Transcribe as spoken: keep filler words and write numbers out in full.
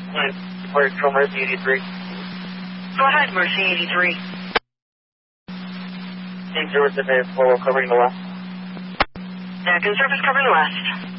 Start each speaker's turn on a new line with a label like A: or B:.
A: Where's from Mercy eighty-three?
B: Go ahead, Mercy eighty-three.
A: Team service advance, follow covering the west.
B: Deck and service covering the west.